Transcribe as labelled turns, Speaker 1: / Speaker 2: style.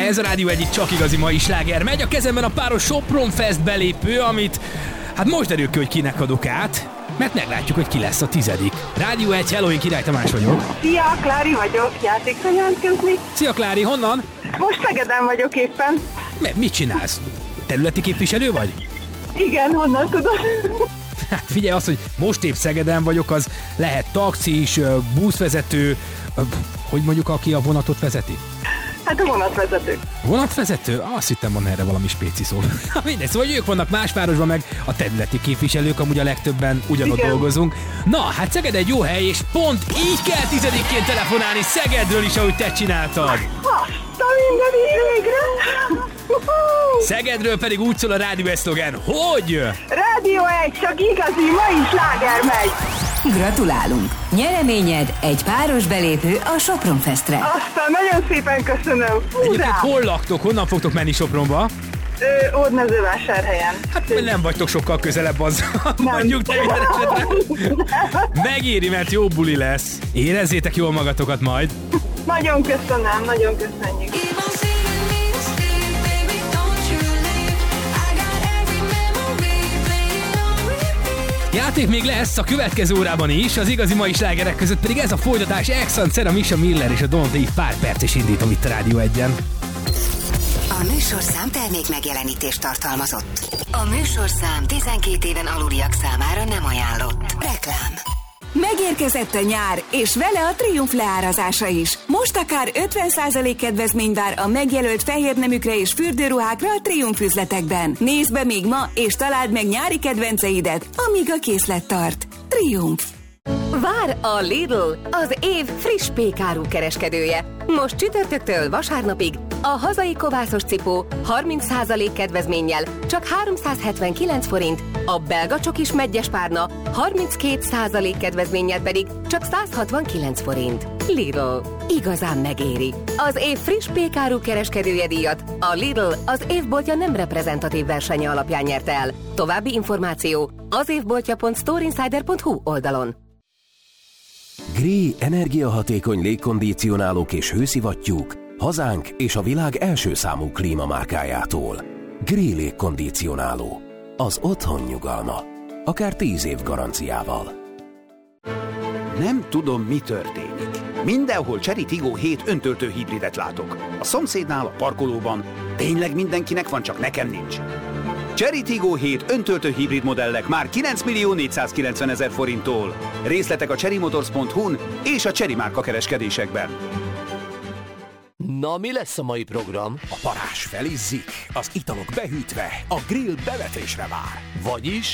Speaker 1: ez a Rádió egyik csak igazi mai sláger. Megy a kezemben a páros Sopron Fest belépő, amit hát most derül ki, hogy kinek adok át, mert meglátjuk, hogy ki lesz a 10. Rádió 1, hello, én Király Tamás vagyok.
Speaker 2: Szia, Klári vagyok, játékra jelentkezni.
Speaker 1: Szia Klári, honnan?
Speaker 2: Most Szegeden vagyok éppen.
Speaker 1: Mit csinálsz? Területi képviselő vagy?
Speaker 2: Igen, honnan tudod?
Speaker 1: Hát figyelj, az, hogy most épp Szegeden vagyok, az lehet taxis, buszvezető, hogy mondjuk aki a vonatot vezeti?
Speaker 2: Hát a vonatvezető.
Speaker 1: Vonatvezető? Azt hittem, van erre valami spéci szó. Na mindegy, szóval ők vannak más városban, meg a területi képviselők, amúgy a legtöbben ugyanott dolgozunk. Na, hát Szeged egy jó hely, és pont így kell 10-ként telefonálni Szegedről is, ahogy te csináltad.
Speaker 2: Azt a mindenit végre!
Speaker 1: Szegedről pedig úgy szól a rádió szlogen, hogy...
Speaker 2: Rádió 1, csak igazi mai sláger megy!
Speaker 3: Gratulálunk! Nyereményed egy páros belépő a Sopron Festre.
Speaker 2: Aztán nagyon szépen köszönöm!
Speaker 1: Egyébként hol laktok, honnan fogtok menni Sopronba?
Speaker 2: Ódmezővásárhelyen.
Speaker 1: Hát nem vagytok sokkal közelebb az. Mondjuk te minden esetre. Megéri, mert jó buli lesz. Érezzétek jól magatokat majd.
Speaker 2: Nagyon köszönöm, nagyon köszönjük.
Speaker 1: Játék még lesz a következő órában is, az igazi mai slágerek között pedig ez a folytatás Exancer, a Misha Miller és a Don't Leave pár perces indítom itt a Rádió 1-en.
Speaker 3: A műsorszám termék megjelenítést tartalmazott. A műsorszám 12 éven aluliak számára nem ajánlott. Reklám. Megérkezett a nyár, és vele a Triumph leárazása is. Most akár 50% kedvezmény vár a megjelölt fehérneműkre és fürdőruhákra a Triumph üzletekben. Nézd be még ma, és találd meg nyári kedvenceidet, amíg a készlet tart. Triumph. Vár a Lidl, az év friss pékáru kereskedője. Most csütörtöktől vasárnapig a hazai kovászos cipó 30% kedvezménnyel csak 379 forint, a belga csokis meggyes párna 32% kedvezménnyel pedig csak 169 forint. Lidl. Igazán megéri. Az év friss pékáru kereskedője díjat a Lidl az évboltja nem reprezentatív versenye alapján nyerte el. További információ az évboltja.storeinsider.hu oldalon.
Speaker 4: Gree energiahatékony légkondicionálók és hőszivattyúk hazánk és a világ első számú klímamárkájától. Gree légkondicionáló. Az otthon nyugalma. Akár 10 év garanciával.
Speaker 5: Nem tudom, mi történik. Mindenhol Chery Tiggo 7 öntöltő hibridet látok. A szomszédnál, a parkolóban. Tényleg mindenkinek van, csak nekem nincs. Chery Tiggo 7 öntöltő hibrid modellek már 9.490.000 forinttól. Részletek a cherrymotors.hu-n és a Chery márka kereskedésekben.
Speaker 6: Na, mi lesz a mai program?
Speaker 4: A parázs felizzik, az italok behűtve, a grill bevetésre vár.
Speaker 6: Vagyis?